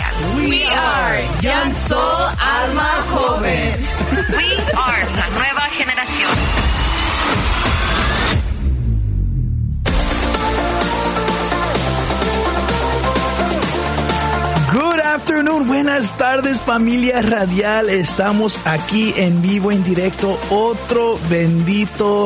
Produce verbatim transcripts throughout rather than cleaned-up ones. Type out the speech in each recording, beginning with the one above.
Radial. We are Young Soul Alma Joven. We are la nueva generación. Good afternoon, buenas tardes familia radial, estamos aquí en vivo, en directo, otro bendito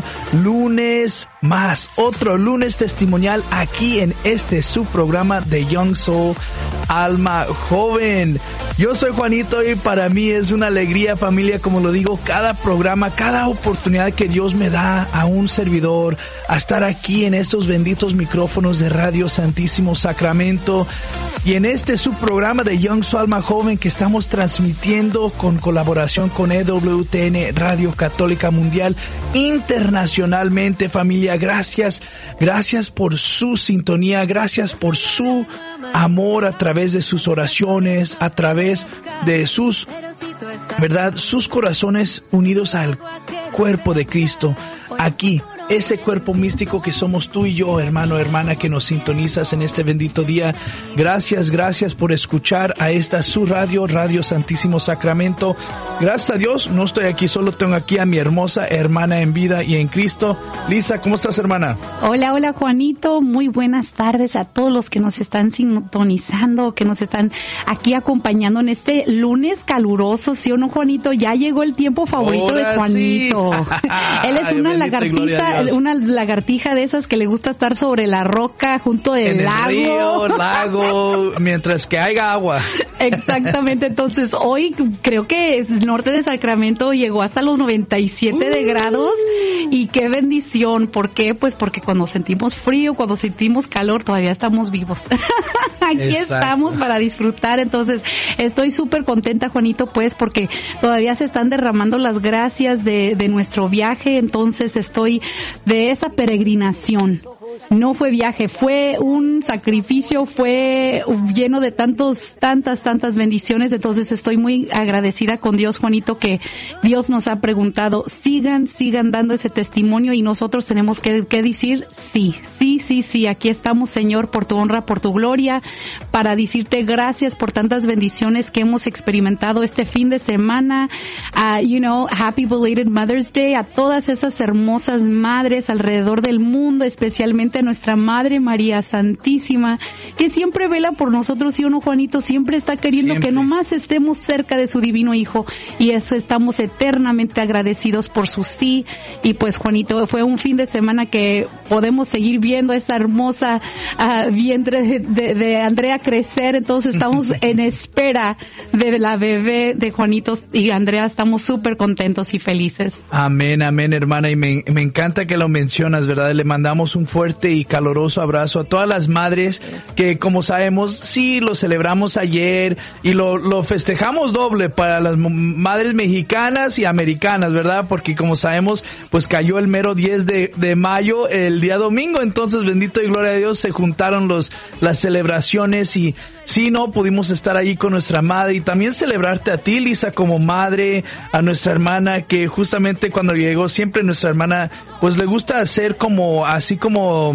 lunes más, otro lunes testimonial aquí en este su programa de Young Soul Alma Joven. Yo soy Juanito y para mí es una alegría familia, como lo digo, cada programa, cada oportunidad que Dios me da a un servidor, a estar aquí en estos benditos micrófonos de Radio Santísimo Sacramento y en este su programa de Young Soul Alma Joven que estamos transmitiendo con colaboración con E W T N Radio Católica Mundial internacionalmente familia. Gracias, gracias por su sintonía, gracias por su amor a través de sus oraciones, a través de sus, verdad, sus corazones unidos al cuerpo de Cristo. Aquí, ese cuerpo místico que somos tú y yo, hermano, hermana, que nos sintonizas en este bendito día. Gracias, gracias por escuchar a esta su radio, Radio Santísimo Sacramento. Gracias a Dios, no estoy aquí solo, tengo aquí a mi hermosa hermana en vida y en Cristo. Lisa, ¿cómo estás, hermana? Hola, hola, Juanito. Muy buenas tardes a todos los que nos están sintonizando, que nos están aquí acompañando en este lunes caluroso, ¿sí o no, Juanito? Ya llegó el tiempo favorito Ahora de Juanito. Sí. Él es una lagartija, una lagartija de esas que le gusta estar sobre la roca junto del en el lago. río, lago, mientras que haya agua. Exactamente, entonces hoy creo que el norte de Sacramento llegó hasta los noventa y siete uh. de grados y qué bendición. ¿Por qué? Pues porque cuando sentimos frío, cuando sentimos calor, todavía estamos vivos. Aquí Exacto. estamos para disfrutar, entonces estoy súper contenta, Juanito, pues porque todavía se están derramando las gracias de, de nuestro viaje, entonces estoy de esa peregrinación. No fue viaje, fue un sacrificio, fue lleno de tantos, tantas, tantas bendiciones. Entonces estoy muy agradecida con Dios, Juanito, que Dios nos ha preguntado, sigan, sigan dando ese testimonio y nosotros tenemos que, que decir sí, sí, sí, sí, aquí estamos, Señor, por tu honra, por tu gloria, para decirte gracias por tantas bendiciones que hemos experimentado este fin de semana. Uh, you know, happy belated Mother's Day a todas esas hermosas madres alrededor del mundo, especialmente a nuestra Madre María Santísima, que siempre vela por nosotros, y uno, Juanito, siempre está queriendo siempre. que nomás estemos cerca de su divino Hijo, y eso estamos eternamente agradecidos por su sí. Y pues, Juanito, fue un fin de semana que podemos seguir viendo esa hermosa uh, vientre de, de, de Andrea crecer, entonces estamos en espera de la bebé de Juanito y Andrea, estamos súper contentos y felices. Amén, amén, hermana, y me, me encanta que lo mencionas, ¿verdad? Le mandamos un fuerte y caloroso abrazo a todas las madres que, como sabemos, sí lo celebramos ayer y lo, lo festejamos doble para las madres mexicanas y americanas, ¿verdad? Porque como sabemos, pues cayó el mero diez de, de mayo, el día domingo, entonces bendito y gloria a Dios, se juntaron los las celebraciones y sí, no, pudimos estar ahí con nuestra madre y también celebrarte a ti, Lisa, como madre, a nuestra hermana, que justamente cuando llegó siempre nuestra hermana, pues le gusta hacer como, así como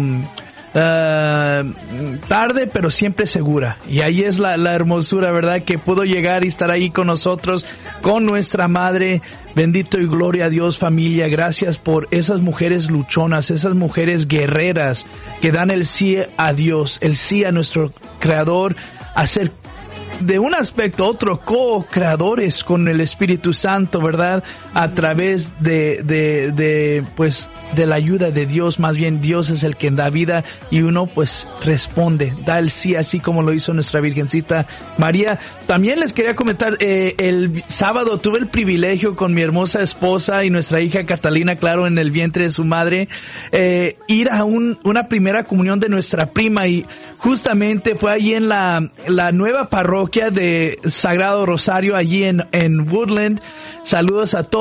uh, tarde, pero siempre segura. Y ahí es la, la hermosura, ¿verdad? Que pudo llegar y estar ahí con nosotros, con nuestra madre. Bendito y gloria a Dios, familia. Gracias por esas mujeres luchonas, esas mujeres guerreras que dan el sí a Dios, el sí a nuestro Creador, a ser de un aspecto otro co-creadores con el Espíritu Santo, ¿verdad? A través de, de, de, pues, de la ayuda de Dios. Más bien Dios es el que da vida y uno pues responde, da el sí, así como lo hizo nuestra Virgencita María. También les quería comentar, eh, el sábado tuve el privilegio con mi hermosa esposa y nuestra hija Catalina, claro, en el vientre de su madre, eh, ir a un, una primera comunión de nuestra prima, y justamente fue allí en la, la nueva parroquia de Sagrado Rosario, allí en, en Woodland. Saludos a todos los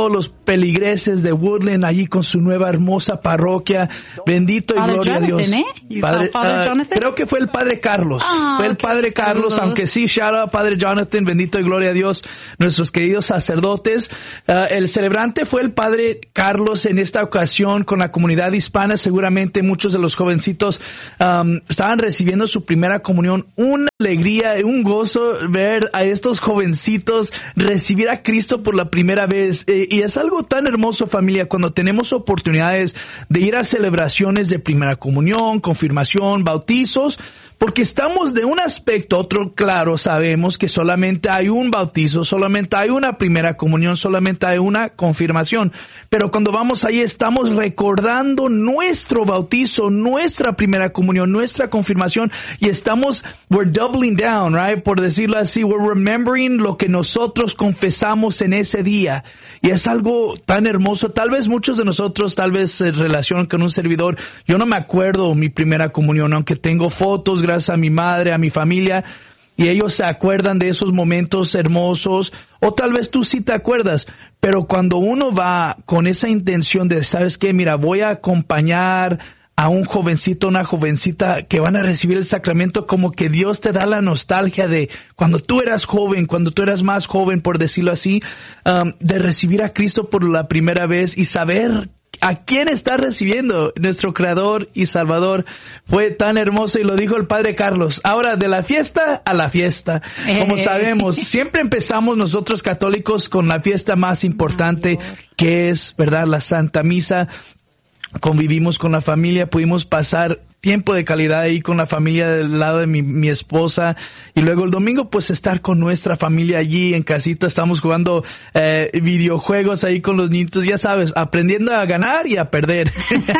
feligreses de Woodland allí con su nueva hermosa parroquia. Bendito y Padre gloria Jonathan, a Dios. ¿eh? Padre, Padre uh, Jonathan. creo que fue el Padre Carlos. Ah, fue el Padre Carlos, saludos. aunque sí, shout out Padre Jonathan, bendito y gloria a Dios, nuestros queridos sacerdotes. Uh, el celebrante fue el Padre Carlos en esta ocasión con la comunidad hispana. Seguramente muchos de los jovencitos um, estaban recibiendo su primera comunión. Una alegría, un gozo ver a estos jovencitos recibir a Cristo por la primera vez. Eh, y es algo tan hermoso, familia, cuando tenemos oportunidades de ir a celebraciones de primera comunión, confirmación, bautizos, porque estamos de un aspecto a otro, claro, sabemos que solamente hay un bautizo, solamente hay una primera comunión, solamente hay una confirmación. Pero cuando vamos ahí estamos recordando nuestro bautizo, nuestra primera comunión, nuestra confirmación, y estamos, we're doubling down, right? Por decirlo así, we're remembering lo que nosotros confesamos en ese día. Y es algo tan hermoso. Tal vez muchos de nosotros, tal vez en relación con un servidor, yo no me acuerdo mi primera comunión, aunque tengo fotos gracias a mi madre, a mi familia, y ellos se acuerdan de esos momentos hermosos, o tal vez tú sí te acuerdas, pero cuando uno va con esa intención de, ¿sabes qué? Mira, voy a acompañar a un jovencito, una jovencita que van a recibir el sacramento, como que Dios te da la nostalgia de cuando tú eras joven, cuando tú eras más joven, por decirlo así, um, de recibir a Cristo por la primera vez y saber a quién está recibiendo. Nuestro Creador y Salvador. Fue tan hermoso y lo dijo el Padre Carlos. Ahora, de la fiesta a la fiesta. Como sabemos, siempre empezamos nosotros católicos con la fiesta más importante, que es, ¿verdad?, la Santa Misa. Convivimos con la familia, pudimos pasar tiempo de calidad ahí con la familia del lado de mi, mi esposa, y luego el domingo pues estar con nuestra familia allí en casita. Estamos jugando eh, videojuegos ahí con los niños, ya sabes, aprendiendo a ganar y a perder.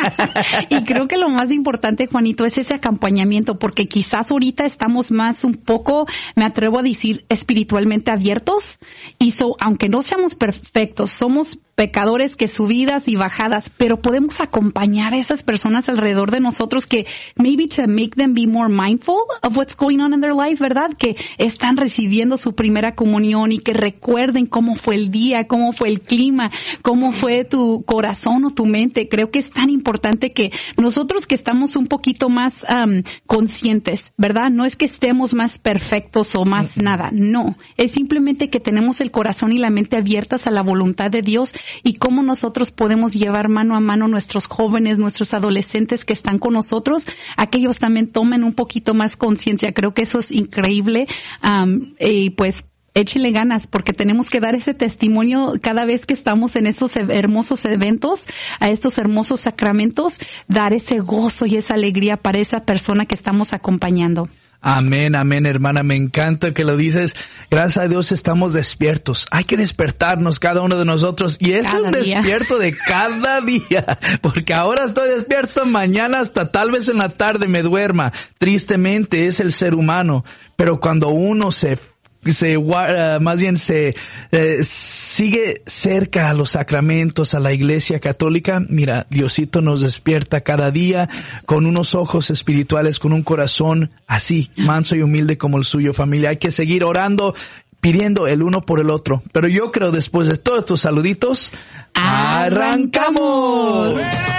Y creo que lo más importante, Juanito, es ese acompañamiento, porque quizás ahorita estamos más un poco, me atrevo a decir, espiritualmente abiertos, y so, aunque no seamos perfectos, somos pecadores que subidas y bajadas, pero podemos acompañar a esas personas alrededor de nosotros que maybe to make them be more mindful of what's going on in their life, ¿verdad? Que están recibiendo su primera comunión y que recuerden cómo fue el día, cómo fue el clima, cómo fue tu corazón o tu mente. Creo que es tan importante que nosotros que estamos un poquito más um, conscientes, ¿verdad? No es que estemos más perfectos o más nada, no. Es simplemente que tenemos el corazón y la mente abiertas a la voluntad de Dios, y cómo nosotros podemos llevar mano a mano nuestros jóvenes, nuestros adolescentes que están con nosotros, a que ellos también tomen un poquito más conciencia. Creo que eso es increíble, um, y pues échenle ganas, porque tenemos que dar ese testimonio cada vez que estamos en esos hermosos eventos, a estos hermosos sacramentos, dar ese gozo y esa alegría para esa persona que estamos acompañando. Amén, amén, hermana, me encanta que lo dices. Gracias a Dios estamos despiertos. Hay que despertarnos cada uno de nosotros, y es cada un día. despierto de cada día, porque ahora estoy despierto, mañana hasta tal vez en la tarde me duerma. Tristemente es el ser humano, pero cuando uno se se uh, más bien se eh, sigue cerca a los sacramentos, a la Iglesia Católica, mira, Diosito nos despierta cada día con unos ojos espirituales, con un corazón así, manso y humilde como el suyo, familia. Hay que seguir orando, pidiendo el uno por el otro. Pero yo creo, después de todos estos saluditos, ¡arrancamos!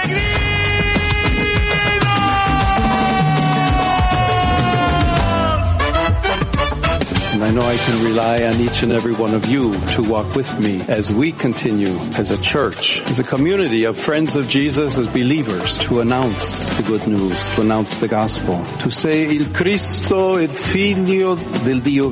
I know I can rely on each and every one of you to walk with me as we continue as a church, as a community of friends of Jesus, as believers, to announce the good news, to announce the gospel, to say il Cristo, il Figlio del Dio